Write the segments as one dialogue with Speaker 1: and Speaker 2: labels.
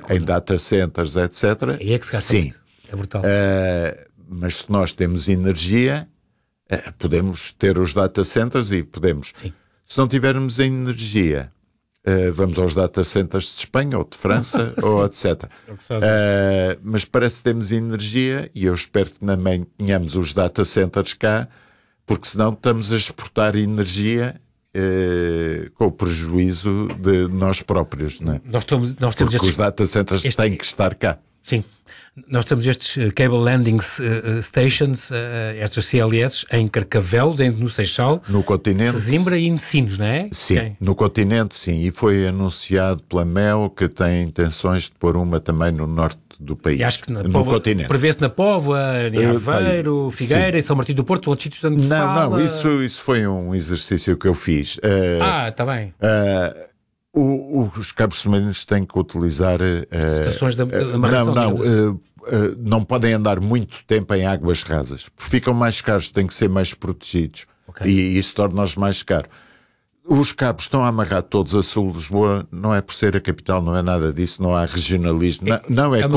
Speaker 1: em data centers, etc.
Speaker 2: Sim, é que se gasta
Speaker 1: sim.
Speaker 2: muito. É brutal.
Speaker 1: Mas se nós temos energia, podemos ter os data centers e podemos.
Speaker 2: Sim.
Speaker 1: Se não tivermos energia, vamos aos data centers de Espanha ou de França, ou etc. Mas parece que temos energia e eu espero que também tenhamos os data centers cá, porque senão estamos a exportar energia com o prejuízo de nós próprios, não é?
Speaker 2: Nós temos
Speaker 1: porque os data centers têm que estar cá.
Speaker 2: Sim. Nós temos estes Cable Landing Stations, estas CLS, em Carcavelos, no Seixal,
Speaker 1: no continente,
Speaker 2: Sesimbra e em Sines, não é?
Speaker 1: Sim, no continente, sim. E foi anunciado pela MEO que tem intenções de pôr uma também no norte do país.
Speaker 2: E acho que
Speaker 1: no continente.
Speaker 2: Prevê-se na Póvoa, em Aveiro, Figueira, em São Martinho do Porto, outros sítios onde se fala.
Speaker 1: Não, isso foi um exercício que eu fiz.
Speaker 2: Está bem.
Speaker 1: Os cabos submarinos têm que utilizar
Speaker 2: estações de amarração.
Speaker 1: Não podem andar muito tempo em águas rasas, porque ficam mais caros, têm que ser mais protegidos. Okay. E isso torna-os mais caros. Os cabos estão a amarrar todos a sul de Lisboa, não é por ser a capital, não é nada disso, não há regionalismo. Não é que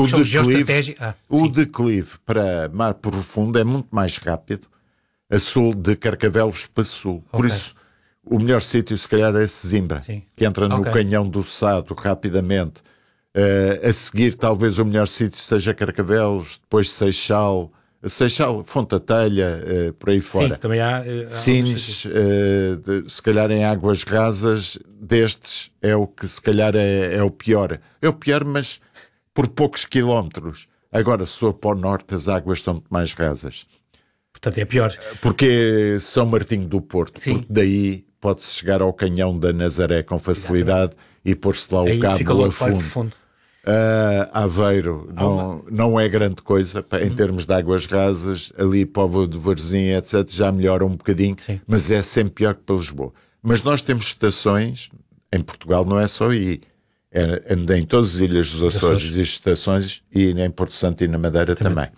Speaker 1: o declive para mar profundo é muito mais rápido a sul de Carcavelos para sul. Por isso, o melhor sítio, se calhar, é Sesimbra, que entra no canhão do Sado rapidamente. A seguir, talvez o melhor sítio seja Carcavelos, depois Seixal, Fonte da Telha, por aí fora.
Speaker 2: Sim, também há
Speaker 1: Sines, se calhar em águas rasas, destes é o que se calhar é o pior. É o pior, mas por poucos quilómetros. Agora, se for para o norte, as águas são muito mais rasas.
Speaker 2: Portanto, é pior.
Speaker 1: Porque São Martinho do Porto, porque daí pode-se chegar ao canhão da Nazaré com facilidade. Exatamente. E pôr-se lá o cabo a fundo. Aveiro não é grande coisa em termos de águas rasas, ali Póvoa de Varzim, etc. já melhora um bocadinho, mas é sempre pior que para Lisboa. Mas nós temos estações, em Portugal não é só aí, em todas as ilhas dos Açores existem estações e em Porto Santo e na Madeira também.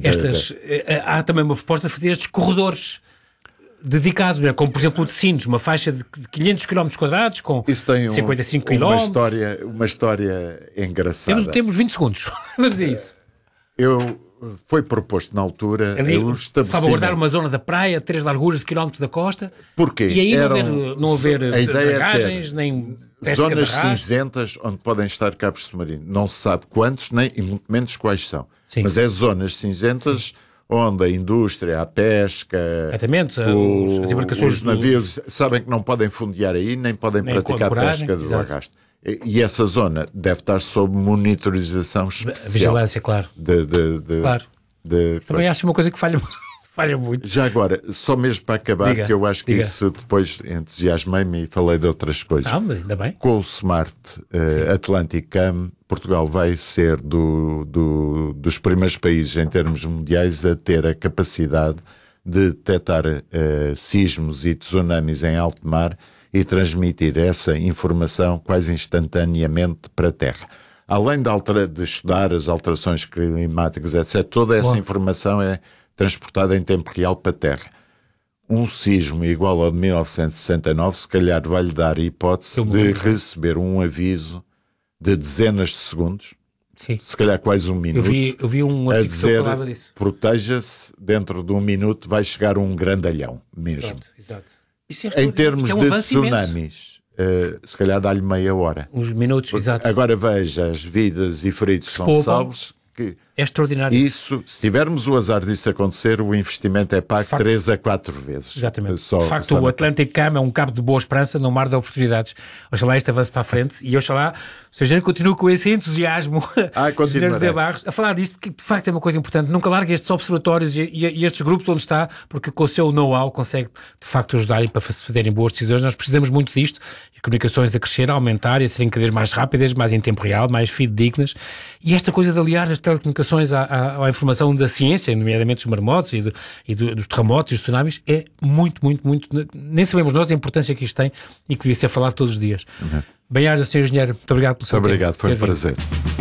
Speaker 2: Há também uma proposta de fazer estes corredores dedicados, não é? Como por exemplo o de Sines, uma faixa de 500 km quadrados com 55 km.
Speaker 1: Uma história engraçada.
Speaker 2: Temos 20 segundos. Vamos a isso.
Speaker 1: Foi proposto na altura
Speaker 2: salvaguardar uma zona da praia, 3 larguras de quilómetros da costa.
Speaker 1: Porquê?
Speaker 2: E aí não haver dragagens, nem pesca de
Speaker 1: zonas cinzentas onde podem estar cabos submarinos. Não se sabe quantos, nem e muito menos quais são. Sim. Mas é zonas cinzentas onde a indústria, a pesca,
Speaker 2: as embarcações,
Speaker 1: os navios sabem que não podem fundear aí, nem podem praticar pesca do arrasto. E essa zona deve estar sob monitorização especial.
Speaker 2: Vigilância, claro. Claro. Também acho uma coisa que falha muito.
Speaker 1: Já agora, só mesmo para acabar, que eu acho que isso depois entusiasmei-me e falei de outras coisas.
Speaker 2: Mas ainda bem.
Speaker 1: Com o Smart Atlantic Cam, Portugal vai ser dos primeiros países em termos mundiais a ter a capacidade de detectar sismos e tsunamis em alto mar e transmitir essa informação quase instantaneamente para a Terra. Além de estudar as alterações climáticas, etc., toda essa informação é transportada em tempo real para a Terra. Um sismo igual ao de 1969, se calhar vai-lhe dar a hipótese de receber um aviso de dezenas de segundos, se calhar quase um minuto,
Speaker 2: eu vi um artigo
Speaker 1: a dizer,
Speaker 2: que falava disso.
Speaker 1: Proteja-se, dentro de um minuto vai chegar um grandalhão mesmo.
Speaker 2: Pronto, exato.
Speaker 1: Em termos de tsunamis, se calhar dá-lhe meia hora.
Speaker 2: Uns minutos, exato.
Speaker 1: Agora veja, as vidas e feridos são salvos.
Speaker 2: É extraordinário.
Speaker 1: Isso, se tivermos o azar disso acontecer, o investimento é pago 3 a 4 vezes.
Speaker 2: Exatamente. De facto, o Atlantic Cam é um cabo de boa esperança no mar de oportunidades. Oxalá isto avance para a frente e oxalá o Sr. Engenheiro continue com esse entusiasmo, Engenheiro José Barros, a falar disto, porque de facto é uma coisa importante. Nunca largue estes observatórios e estes grupos onde está, porque com o seu know-how consegue de facto ajudarem para fazerem boas decisões. Nós precisamos muito disto. Comunicações a crescer, a aumentar e a serem cada vez mais rápidas, mais em tempo real, mais fidedignas. E esta coisa de aliar as telecomunicações à informação da ciência, nomeadamente dos maremotos e dos terremotos e dos tsunamis, é muito, muito, muito... Nem sabemos nós a importância que isto tem e que devia ser falado todos os dias. Bem-aja, Sr. Engenheiro. Muito obrigado pelo seu tempo.
Speaker 1: Muito obrigado, foi um prazer.